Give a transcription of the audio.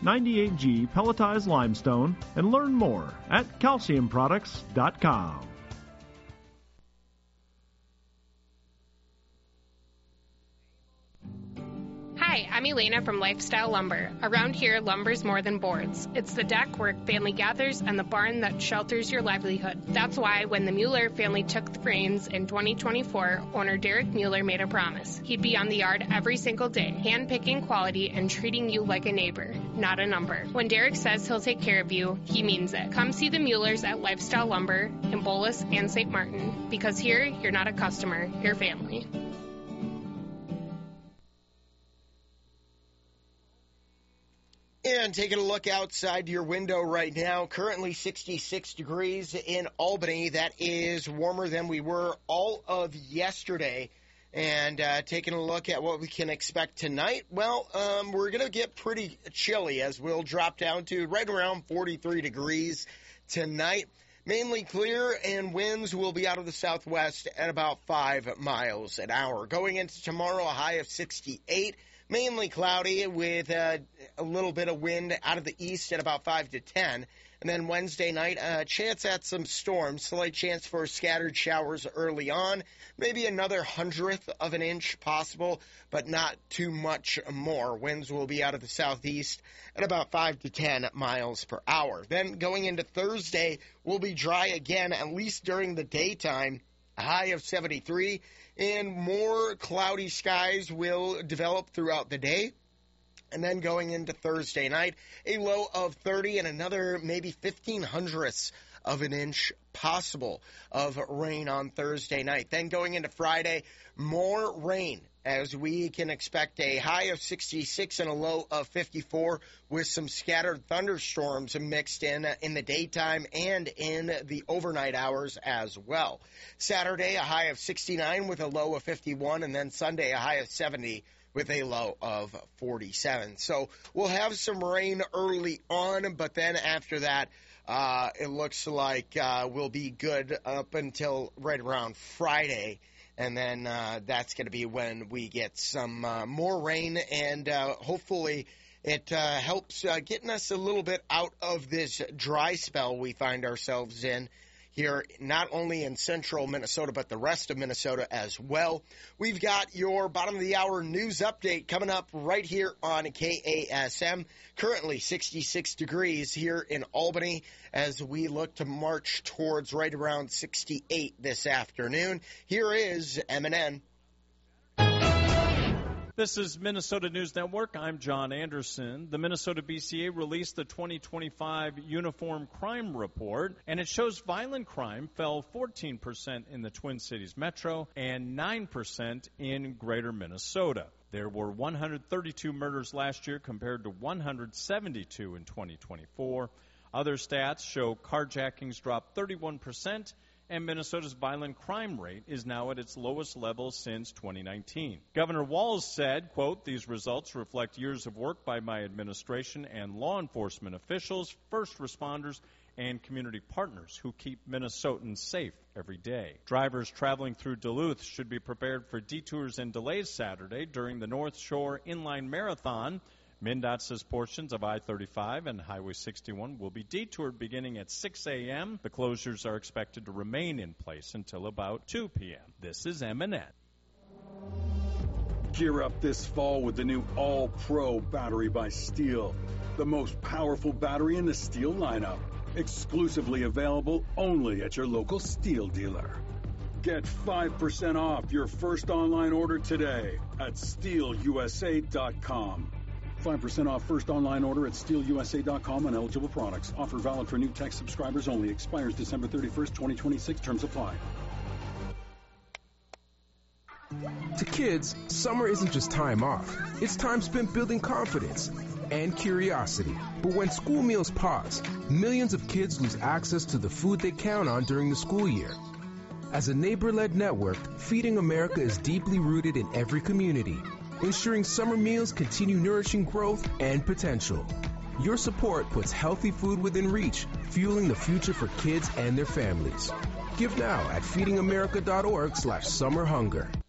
98G pelletized limestone, and learn more at calciumproducts.com. Hi, I'm Elena from Lifestyle Lumber. Around here, lumber's more than boards. It's the deck where family gathers and the barn that shelters your livelihood. That's why when the Mueller family took the reins in 2024, owner Derek Mueller made a promise. He'd be on the yard every single day, hand-picking quality and treating you like a neighbor, not a number. When Derek says he'll take care of you, he means it. Come see the Muellers at Lifestyle Lumber in Bolus and St. Martin, because here, you're not a customer, you're family. And taking a look outside your window right now, currently 66 degrees in Albany. That is warmer than we were all of yesterday. And taking a look at what we can expect tonight, well, we're going to get pretty chilly as we'll drop down to right around 43 degrees tonight. Mainly clear, and winds will be out of the southwest at about 5 miles an hour. Going into tomorrow, a high of 68. Mainly cloudy with a little bit of wind out of the east at about 5 to 10. And then Wednesday night, a chance at some storms, slight chance for scattered showers early on. Maybe another 100th of an inch possible, but not too much more. Winds will be out of the southeast at about 5 to 10 miles per hour. Then going into Thursday, we'll be dry again, at least during the daytime. A high of 73. And more cloudy skies will develop throughout the day. And then going into Thursday night, a low of 30 and another maybe 1,500ths of an inch possible of rain on Thursday night. Then going into Friday, more rain as we can expect a high of 66 and a low of 54 with some scattered thunderstorms mixed in the daytime and in the overnight hours as well. Saturday, a high of 69 with a low of 51, and then Sunday, a high of 70 with a low of 47. So we'll have some rain early on, but then after that, it looks like we'll be good up until right around Friday. And then that's going to be when we get some more rain, and hopefully it helps getting us a little bit out of this dry spell we find ourselves in here, not only in central Minnesota, but the rest of Minnesota as well. We've got your bottom of the hour news update coming up right here on KASM. Currently 66 degrees here in Albany as we look to march towards right around 68 this afternoon. Here is MNN. This is Minnesota News Network. I'm John Anderson. The Minnesota BCA released the 2025 Uniform Crime Report, and it shows violent crime fell 14% in the Twin Cities Metro and 9% in Greater Minnesota. There were 132 murders last year compared to 172 in 2024. Other stats show carjackings dropped 31%, and Minnesota's violent crime rate is now at its lowest level since 2019. Governor Walz said, quote, "These results reflect years of work by my administration and law enforcement officials, first responders, and community partners who keep Minnesotans safe every day." Drivers traveling through Duluth should be prepared for detours and delays Saturday during the North Shore Inline Marathon. MnDOT says portions of I-35 and Highway 61 will be detoured beginning at 6 a.m. The closures are expected to remain in place until about 2 p.m. This is MNN. Gear up this fall with the new All-Pro battery by Steel, the most powerful battery in the Steel lineup. Exclusively available only at your local Steel dealer. Get 5% off your first online order today at SteelUSA.com. 5% off first online order at SteelUSA.com on eligible products. Offer valid for new tech subscribers only. Expires December 31st, 2026. Terms apply. To kids, summer isn't just time off. It's time spent building confidence and curiosity. But when school meals pause, millions of kids lose access to the food they count on during the school year. As a neighbor-led network, Feeding America is deeply rooted in every community, ensuring summer meals continue nourishing growth and potential. Your support puts healthy food within reach, fueling the future for kids and their families. Give now at feedingamerica.org/summerhunger.